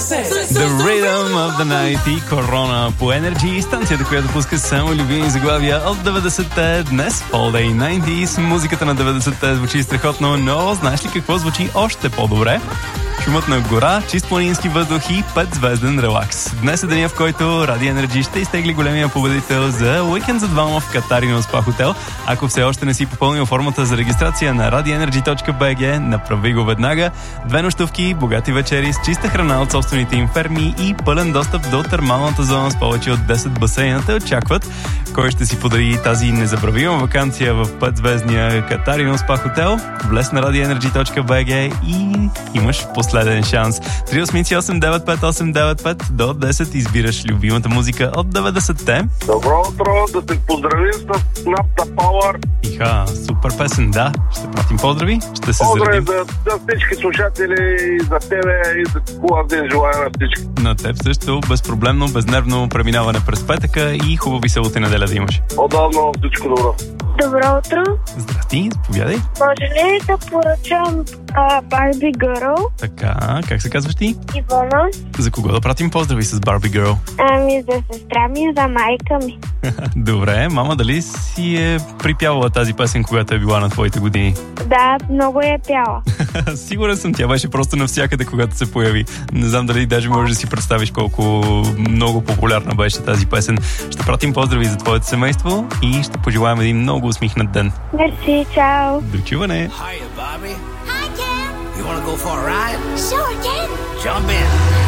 The Rhythm of the Night и Корона по Energy, станцията, която пуска само любими заглавия от 90-те. Днес All Day 90s. Музиката на 90-те звучи страхотно, но знаеш ли какво звучи още по-добре? Шумът на гора, чист планински въздух и 5-звезден релакс. Днес е деня, в който Ради Energy ще изтегли големия победител за уикенд за двама в Катарино спа хотел. Ако все още не си попълнил формата за регистрация на radienergy.bg, направи го веднага. 2 нощувки, богати вечери с чиста храна от собствените им ферми и пълен достъп до термалната зона с повече от 10 басейна те очакват. Кой ще си подари тази незабравима ваканция в 5-звездния Катарино спа хотел? Влез на radienergy.bg и имаш последен шанс. 388-95895 до 10 избираш любимата музика от 90-те. Добро утро, да се поздравим с Napta Power. Иха, супер песен, да. Ще пратим поздрави, ще се заредим. Поздрави за всички слушатели, и за тебе, и за хубав ден желая на всички. На теб също, безпроблемно, безнервно преминаване през петъка и хубави събота и неделя да имаш. Удобно, всичко добро. Добро утро. Здрасти, заповядай. Може ли да поръчам Barbie Girl? Така, как се казваш ти? Ивана. За кого да пратим поздрави с Barbie Girl? За сестра ми, за майка ми. Добре, мама дали си е припявала тази песен, когато е била на твоите години? Да, много е пяла. Сигурен съм, тя беше просто навсякъде, когато се появи. Не знам дали даже можеш да си представиш колко много популярна беше тази песен. Ще пратим поздрави за твоето семейство и ще пожелаем един много усмихнат ден. Мерси, чао. До чуване! Hiya, Bobby. Hi, Ken. You want to go for a ride? Sure, Ken. Jump in.